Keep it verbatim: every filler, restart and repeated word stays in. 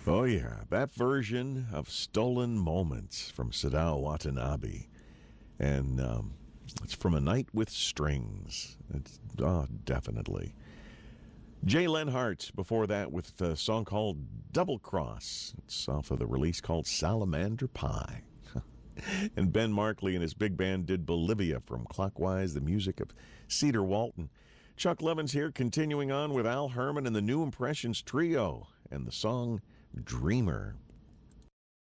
Oh, yeah, that version of Stolen Moments from Sadao Watanabe. And um, it's from A Night with Strings. It's, oh, definitely. Jay Lenhart before that with a song called Double Cross. It's off of the release called Salamander Pie. And Ben Markley and his big band did Bolivia from Clockwise, the music of Cedar Walton. Chuck Levins here, continuing on with Al Herman and the New Impressions Trio and the song Dreamer.